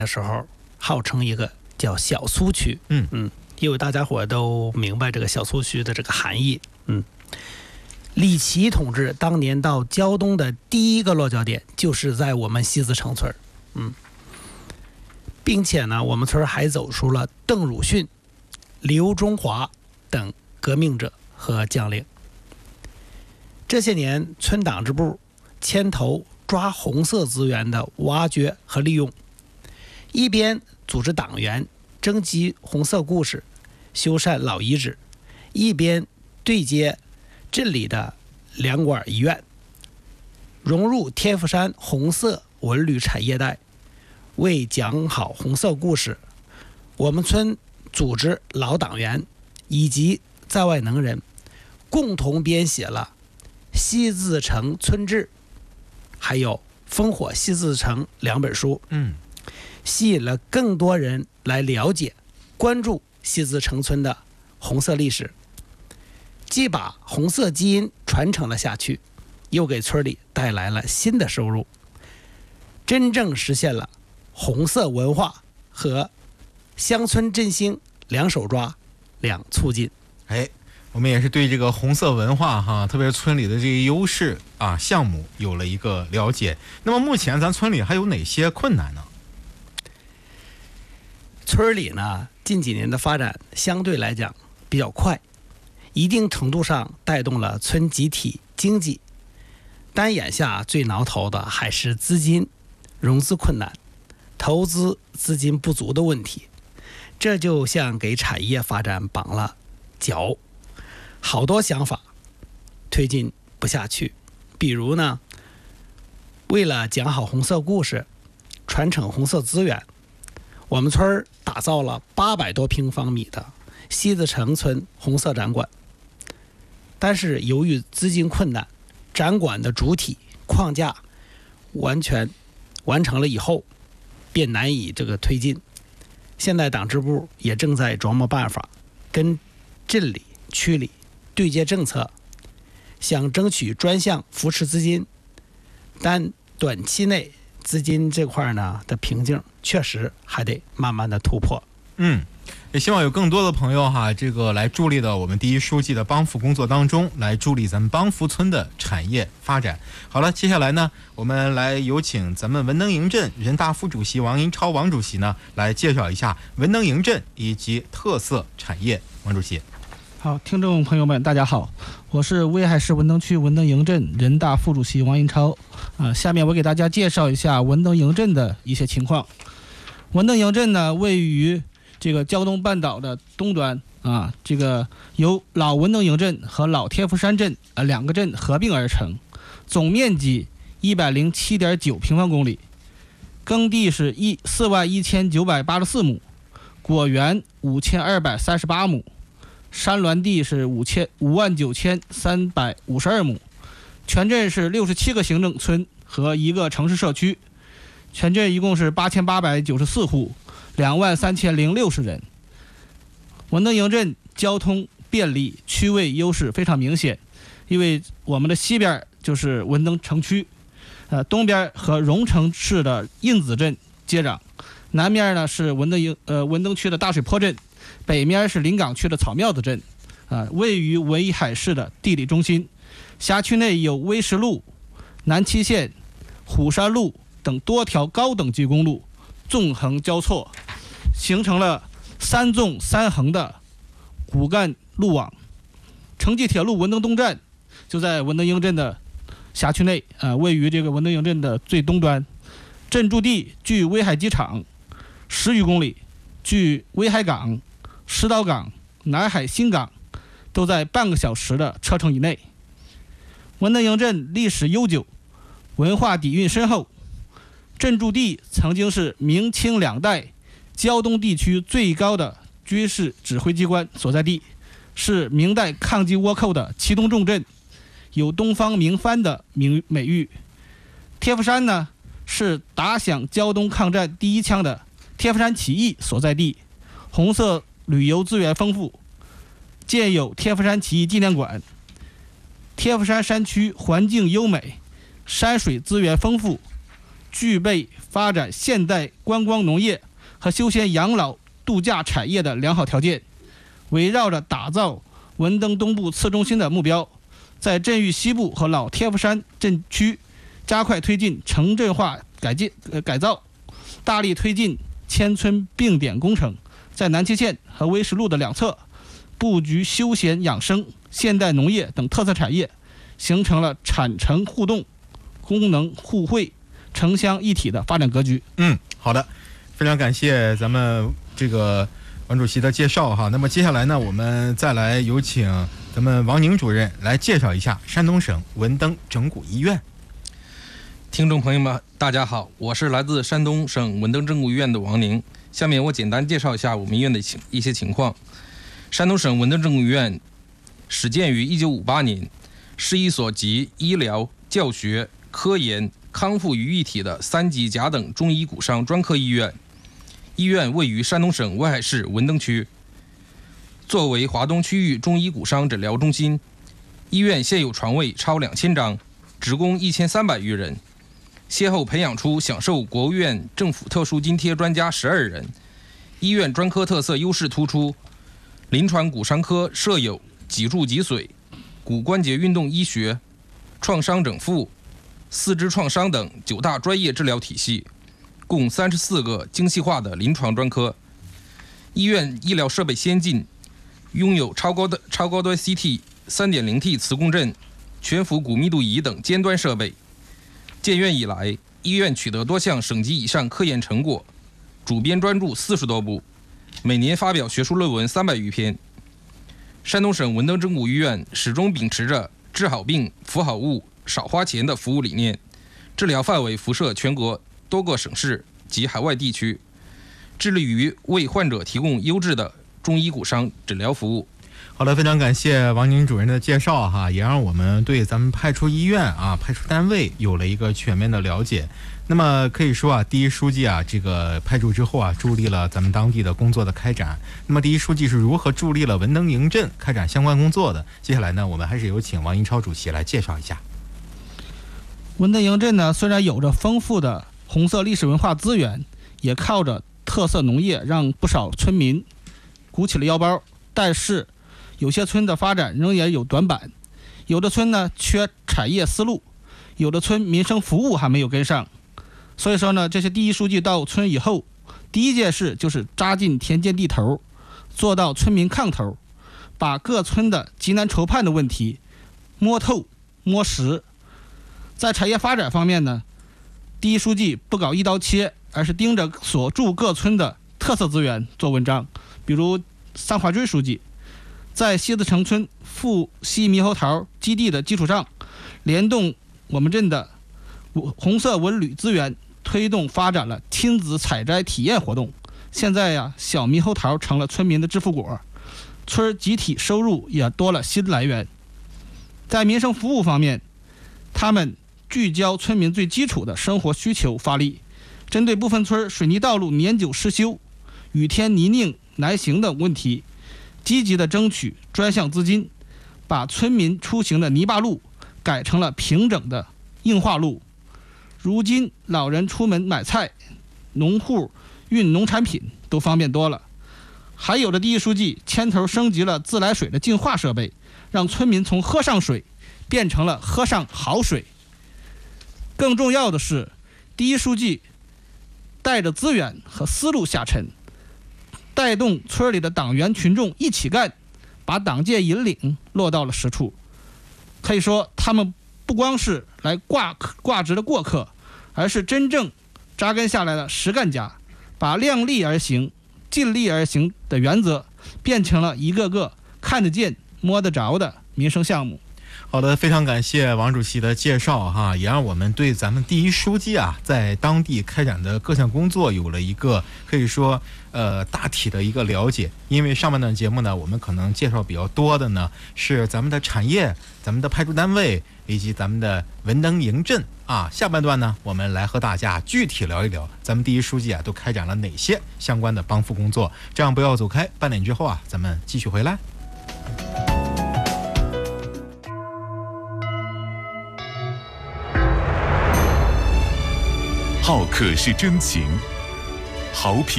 的时候，号称一个叫小苏区。因为大家伙都明白这个小苏区的这个含义。李琦同志当年到胶东的第一个落脚点就是在我们西子城村。并且呢，我们村还走出了邓汝逊、刘中华等革命者和将领。这些年，村党支部牵头抓红色资源的挖掘和利用，一边组织党员征集红色故事、修缮老遗址，一边对接镇里的两馆医院，融入天福山红色文旅产业带。为讲好红色故事，我们村组织老党员以及在外能人共同编写了西子城村志还有烽火西子城2本书，吸引了更多人来了解关注西子城村的红色历史，既把红色基因传承了下去，又给村里带来了新的收入，真正实现了红色文化和乡村振兴两手抓两促进。 我们也是对这个红色文化特别是村里的这个优势项目有了一个了解。那么目前咱村里还有哪些困难呢？ 村里呢，近几年的发展相对来讲比较快，一定程度上带动了村集体经济，但眼下最挠头的还是资金融资困难、投资资金不足的问题。这就像给产业发展绑了脚，好多想法推进不下去。比如呢，为了讲好红色故事、传承红色资源，我们村打造了800多平方米的西子城村红色展馆，但是由于资金困难，展馆的主体框架完成了以后便难以这个推进。现在党支部也正在琢磨办法，跟镇里区里对接政策，想争取专项扶持资金，但短期内资金这块呢的瓶颈确实还得慢慢的突破。 也希望有更多的朋友这个来助力到我们第一书记的帮扶工作当中，来助力咱们帮扶村的产业发展。好了，接下来呢，我们来有请咱们文登营镇人大副主席王银超王主席呢，来介绍一下文登营镇以及特色产业。王主席。 好，听众朋友们，大家好，我是威海市文登区文登营镇人大副主席王银超。下面我给大家介绍一下文登营镇的一些情况。文登营镇呢，位于这个胶东半岛的东端这个由老文登营镇和老天福山镇2个镇合并而成，总面积107.9平方公里，耕地是41984亩，果园5238亩，山峦地是59352亩，全镇是67个行政村和1个城市社区，全镇一共是8894户，23060人。文登营镇交通便利，区位优势非常明显，因为我们的西边就是文登城区，东边和荣城市的印子镇接壤，南面呢是文登区的大水坡镇，北面是临港区的草庙子镇，位于威海市的地理中心。辖区内有威石路、南七线、虎山路等多条高等级公路纵横交错，形成了3纵3横的骨干路网。城际铁路文登东站就在文登营镇的辖区内，位于这个文登营镇的最东端。镇驻地距威海机场10余公里，距威海港、石岛港、南海新港都在半个小时的车程以内。文登营镇历史悠久，文化底蕴深厚，镇驻地曾经是明清2代胶东地区最高的军事指挥机关所在地，是明代抗击倭寇的启东重镇，有东方明藩的美誉。天福山呢，是打响胶东抗战第一枪的天福山起义所在地，红色旅游资源丰富，建有天福山起义纪念馆。天福山山区环境优美，山水资源丰富， 具备发展现代观光农业和休闲养老度假产业的良好条件。围绕着打造文登东部次中心的目标，在镇域西部和老天福山镇区加快推进城镇化改造，大力推进迁村并点工程，在南七线和威石路的两侧布局休闲养生、现代农业等特色产业，形成了产城互动、功能互惠、城乡一体的发展格局。 好的，非常感谢咱们这个王主席的介绍哈。那么接下来呢，我们再来有请咱们王宁主任来介绍一下山东省文登整骨医院。 听众朋友们，大家好，我是来自山东省文登整骨医院的王宁。下面我简单介绍一下我们医院的一些情况。山东省文登整骨医院始建于1958年，是一所集医疗、教学、科研、康复于一体的3级甲等中医骨伤专科医院。医院位于山东省威海市文登区，作为华东区域中医骨伤诊疗中心，医院现有床位超2000张，职工1300余人，先后培养出享受国务院政府特殊津贴专家12人。医院专科特色优势突出，临床骨伤科设有脊柱脊髓、骨关节运动医学、创伤整复、四肢创伤等9大专业治疗体系，共34个精细化的临床专科。医院医疗设备先进，拥有超高端 CT、3.0T 磁共振、全幅骨密度仪等尖端设备。建院以来，医院取得多项省级以上科研成果，主编专著40多部，每年发表学术论文300余篇。山东省文登整骨医院始终秉持着治好病、服好物、少花钱的服务理念，治疗范围辐射全国多个省市及海外地区，致力于为患者提供优质的中医骨伤诊疗服务。 好的，非常感谢王宁主任的介绍哈，也让我们对咱们派出医院派出单位有了一个全面的了解。那么可以说第一书记这个派驻之后助力了咱们当地的工作的开展。那么第一书记是如何助力了文登营镇开展相关工作的？接下来呢，我们还是有请王银超主席来介绍一下。 文登营镇呢，虽然有着丰富的红色历史文化资源，也靠着特色农业让不少村民鼓起了腰包，但是有些村的发展仍然有短板，有的村呢缺产业思路，有的村民生服务还没有跟上。所以说呢，这些第一书记到村以后，第一件事就是扎进田间地头，做到村民炕头，把各村的急难愁盼的问题摸透摸实。在产业发展方面呢，第一书记不搞一刀切，而是盯着所驻各村的特色资源做文章。比如三华追书记在西子城村富硒猕猴桃基地的基础上，联动我们镇的红色文旅资源，推动发展了亲子采摘体验活动。现在小猕猴桃成了村民的致富果，村集体收入也多了新来源。在民生服务方面，他们聚焦村民最基础的生活需求发力，针对部分村水泥道路年久失修、雨天泥泞难行的问题，积极地争取专项资金，把村民出行的泥巴路改成了平整的硬化路。如今老人出门买菜，农户运农产品都方便多了。还有的第一书记牵头升级了自来水的净化设备，让村民从喝上水变成了喝上好水。更重要的是，第一书记带着资源和思路下沉，带动村里的党员群众一起干，把党建引领落到了实处。可以说，他们不光是来挂职的过客，而是真正扎根下来的实干家，把量力而行、尽力而行的原则变成了一个个看得见、摸得着的民生项目。 好的，非常感谢王主席的介绍哈，也让我们对咱们第一书记在当地开展的各项工作有了一个可以说大体的一个了解。因为上半段节目呢，我们可能介绍比较多的呢是咱们的产业、咱们的派驻单位以及咱们的文登营镇下半段呢，我们来和大家具体聊一聊咱们第一书记都开展了哪些相关的帮扶工作。这样不要走开，半点之后咱们继续回来。 好客是真情，好品